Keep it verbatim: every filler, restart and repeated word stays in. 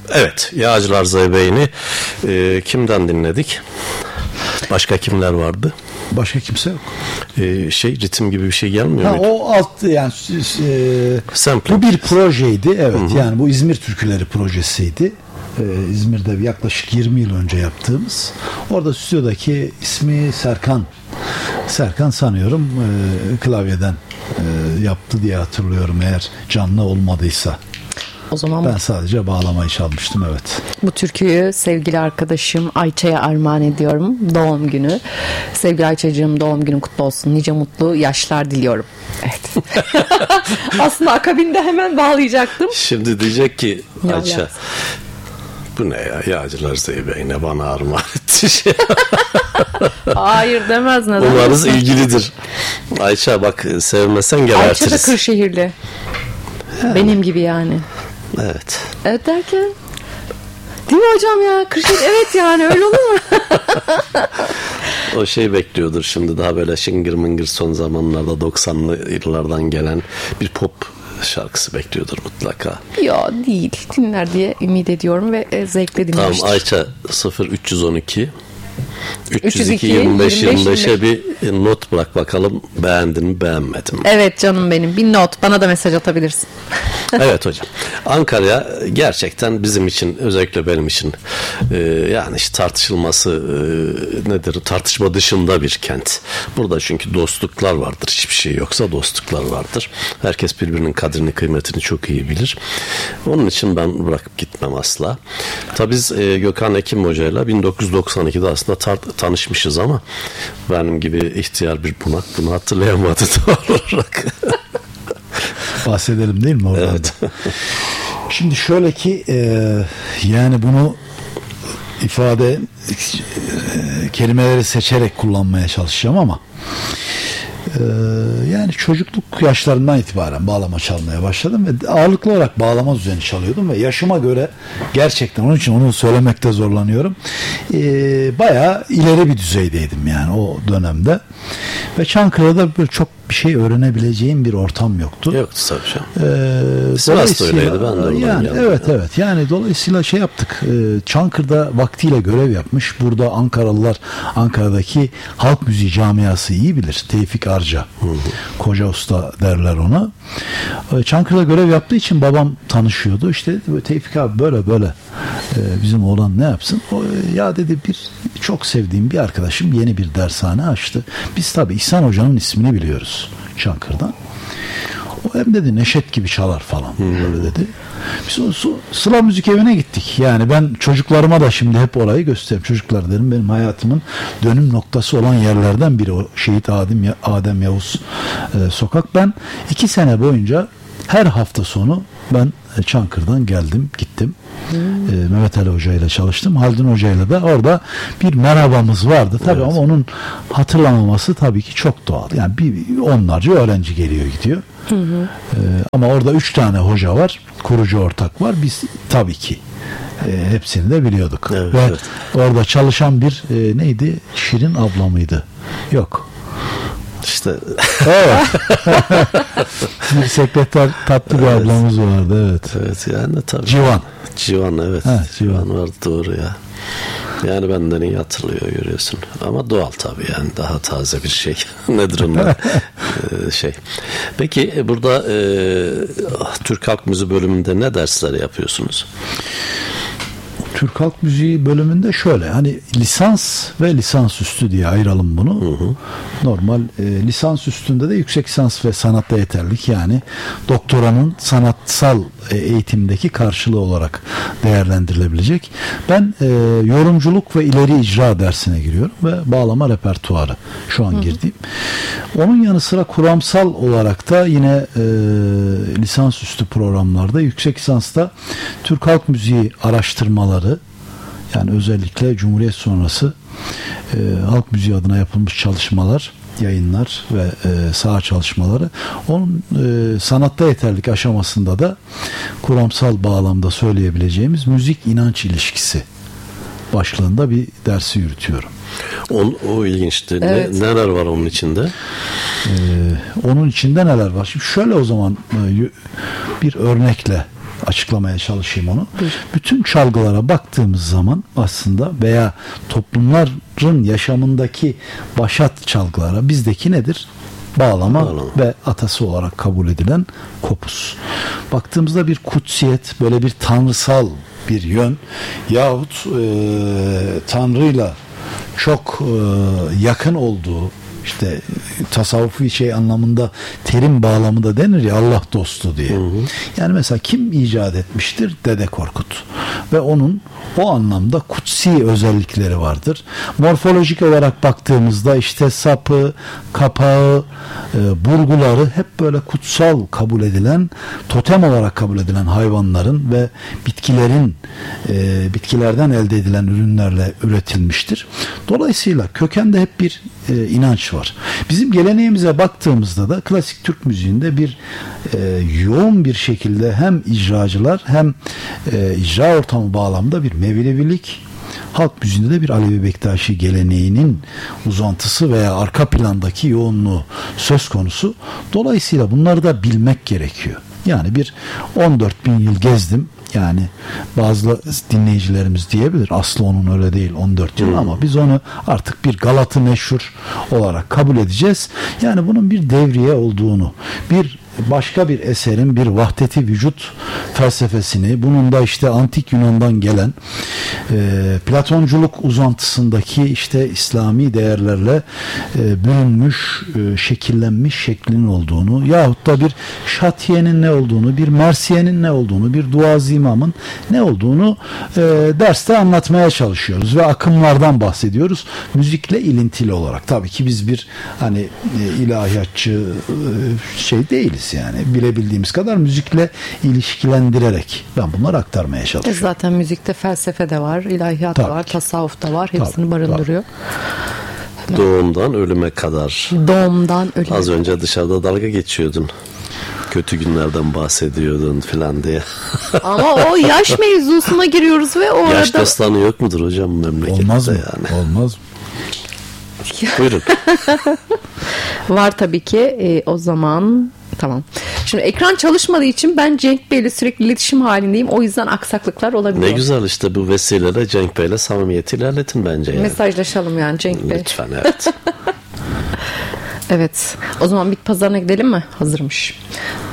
Evet, Yağcılar Zeybek'ini e, kimden dinledik? Başka kimler vardı? Başka kimse yok. Ee, şey ritim gibi bir şey gelmiyor ha, muydu? O alt yani e, bu bir projeydi. Evet. Hı-hı. Yani bu İzmir Türküleri projesiydi. Ee, İzmir'de yaklaşık yirmi yıl önce yaptığımız. Orada stüdyodaki ismi Serkan. Serkan sanıyorum e, klavyeden e, yaptı diye hatırlıyorum, eğer canlı olmadıysa. O zaman ben sadece bağlamayı çalmıştım, evet. Bu türküyü sevgili arkadaşım Ayça'ya armağan ediyorum. Doğum günü. Sevgili Ayça'cığım, doğum günün kutlu olsun. Nice mutlu yaşlar diliyorum. Evet. Aslında akabinde hemen bağlayacaktım. Şimdi diyecek ki ya Ayça ya. Bu ne ya? Yağcılar Zeybek'ine bana armağan etti. Hayır demez, neden? Umarız ilgilidir. Ayça bak, sevmesen gebertiriz. Ayça da Kırşehirli. Ha. Benim gibi yani. Evet. Evet derken? Değil mi hocam ya? Kırşehir, evet yani öyle olur mu? O şey bekliyordur şimdi, daha böyle şıngır mıngır son zamanlarda doksanlı yıllardan gelen bir pop şarkısı bekliyordur mutlaka. Ya değil. Dinler diye ümit ediyorum ve zevkle dinlemiştir. Tamam Ayça, sıfır üç yüz on iki üç yüz iki yirmi beş yirmi beşe bir not bırak bakalım, beğendin mi beğenmedin mi? Evet canım benim, bir not, bana da mesaj atabilirsin. Evet hocam, Ankara gerçekten bizim için, özellikle benim için e, yani işte tartışılması e, nedir, tartışma dışında bir kent. Burada çünkü dostluklar vardır, hiçbir şey yoksa dostluklar vardır. Herkes birbirinin kadrini, kıymetini çok iyi bilir. Onun için ben bırakıp gitmem asla. Tabii biz e, Gökhan Ekim hocayla bin dokuz yüz doksan ikide aslında tar- tanışmışız ama benim gibi ihtiyar bir bunak bunu hatırlayamadı doğal olarak. Bahsedelim değil mi oradan? Evet. Şimdi şöyle ki e, yani bunu ifade e, kelimeleri seçerek kullanmaya çalışacağım ama e, yani çocukluk yaşlarından itibaren bağlama çalmaya başladım ve ağırlıklı olarak bağlama düzeni çalıyordum ve yaşıma göre gerçekten, onun için onu söylemekte zorlanıyorum, e, bayağı ileri bir düzeydeydim yani o dönemde ve Çankırı'da böyle çok bir şey öğrenebileceğim bir ortam yoktu. Yoktu tabii canım. Ee, Sivas da öyleydi, ben de oradan yani, geldim. evet evet yani dolayısıyla şey yaptık. E, Çankırı'da vaktiyle görev yapmış. Burada Ankaralılar, Ankara'daki halk müziği camiası iyi bilir. Tevfik Arca. Hı hı. Koca usta derler ona. E, Çankırı'da görev yaptığı için babam tanışıyordu. İşte Tevfik abi böyle böyle e, bizim oğlan ne yapsın? O, ya dedi, bir çok sevdiğim bir arkadaşım yeni bir dershane açtı. Biz tabii İhsan Hoca'nın ismini biliyoruz Çankırı'dan. O hem dedi Neşet gibi çalar falan. Hmm. Böyle dedi. Biz o Sıla Müzik Evi'ne gittik. Yani ben çocuklarıma da şimdi hep orayı gösteririm. Çocuklar derim, benim hayatımın dönüm noktası olan yerlerden biri o Şehit Adem, Adem Yavuz e, sokak. Ben iki sene boyunca her hafta sonu ben Çankırı'dan geldim gittim. Hmm. E, Mehmet Ali Hoca ile çalıştım. Haldun Hoca ile de orada bir merhabamız vardı. Tabii evet. Ama onun hatırlamaması tabii ki çok doğal. Yani bir onlarca öğrenci geliyor gidiyor. Hı hı. E, ama orada üç tane hoca var. Kurucu ortak var. Biz tabii ki e, hepsini de biliyorduk. Evet, ve evet. Orada çalışan bir e, neydi? Şirin abla mıydı? Yok. İşte evet. Bir sekreter tatlı bir evet. ablamız vardı, evet. Evet yani tabii. Civan. Civan evet. Ha, Civan. Civan vardı, doğru ya. Yani benden iyi hatırlıyor, görüyorsun. Ama doğal tabii, yani daha taze bir şey. Nedir onlar? ee, şey. Peki burada e, Türk Halk Müziği bölümünde ne dersler yapıyorsunuz? Türk Halk Müziği bölümünde şöyle, hani lisans ve lisansüstü diye ayıralım bunu. Hı hı. Normal e, lisans üstünde de yüksek lisans ve sanatta yeterlik, yani doktoranın sanatsal e, eğitimdeki karşılığı olarak değerlendirilebilecek. Ben e, yorumculuk ve ileri icra dersine giriyorum ve bağlama repertuarı şu an hı hı. girdiğim. Onun yanı sıra kuramsal olarak da yine e, lisansüstü programlarda, yüksek lisansta Türk Halk Müziği araştırmaları, yani özellikle Cumhuriyet sonrası e, halk müziği adına yapılmış çalışmalar, yayınlar ve e, saha çalışmaları, onun e, sanatta yeterlik aşamasında da kuramsal bağlamda söyleyebileceğimiz müzik inanç ilişkisi başlığında bir dersi yürütüyorum. O, o ilginçti. Evet. Ne, neler var onun içinde? Ee, onun içinde neler var? Şimdi şöyle, o zaman bir örnekle açıklamaya çalışayım onu. Bütün çalgılara baktığımız zaman aslında veya toplumların yaşamındaki başat çalgılara bizdeki nedir? Bağlama, Bağlama ve atası olarak kabul edilen kopuz. Baktığımızda bir kutsiyet, böyle bir tanrısal bir yön yahut e, Tanrı'yla çok e, yakın olduğu, işte tasavvufi şey anlamında terim bağlamında denir ya, Allah dostu diye. Hı hı. Yani mesela kim icat etmiştir? Dede Korkut. Ve onun o anlamda kutsi özellikleri vardır. Morfolojik olarak baktığımızda işte sapı, kapağı, e, burguları hep böyle kutsal kabul edilen, totem olarak kabul edilen hayvanların ve bitkilerin e, bitkilerden elde edilen ürünlerle üretilmiştir. Dolayısıyla kökende hep bir e, inanç var. Bizim geleneğimize baktığımızda da klasik Türk müziğinde bir e, yoğun bir şekilde hem icracılar hem e, icra ortamı bağlamında bir Mevlevilik, halk müziğinde de bir Alevi Bektaşi geleneğinin uzantısı veya arka plandaki yoğunluğu söz konusu. Dolayısıyla bunları da bilmek gerekiyor. Yani bir on dört bin yıl gezdim. Yani bazı dinleyicilerimiz diyebilir aslı onun öyle değil on dört yıl, ama biz onu artık bir Galatı meşhur olarak kabul edeceğiz. Yani bunun bir devriye olduğunu, bir başka bir eserin bir vahdeti vücut felsefesini, bunun da işte antik Yunan'dan gelen e, Platonculuk uzantısındaki işte İslami değerlerle e, bürünmüş, e, şekillenmiş şeklinin olduğunu, yahut da bir şatiyenin ne olduğunu, bir mersiyenin ne olduğunu, bir duazimamın ne olduğunu e, derste anlatmaya çalışıyoruz ve akımlardan bahsediyoruz. Müzikle ilintili olarak. Tabii ki biz bir hani e, ilahiyatçı e, şey değiliz. Yani bilebildiğimiz kadar müzikle ilişkilendirerek ben bunları aktarmaya çalışıyorum. E zaten müzikte felsefe de var, ilahiyat da var, tasavvuf da var. Hepsini tabii, barındırıyor. Tabii. Doğumdan ölüme kadar. Doğumdan ölüme. Az önce dışarıda dalga geçiyordun. Kötü günlerden bahsediyordun filan diye. Ama o yaş mevzusuna giriyoruz ve orada... Yaş destanı yok mudur hocam memlekette? Olmaz mı? Yani. Olmaz mı? Buyurun. Var tabii ki. E, o zaman tamam. Şimdi ekran çalışmadığı için ben Cenk Bey'le sürekli iletişim halindeyim. O yüzden aksaklıklar olabiliyor. Ne güzel işte, bu vesileyle Cenk Bey'le samimiyeti ilerletin bence. Yani. Mesajlaşalım yani Cenk Bey. Lütfen, evet. Evet. O zaman bit pazarına gidelim mi? Hazırmış.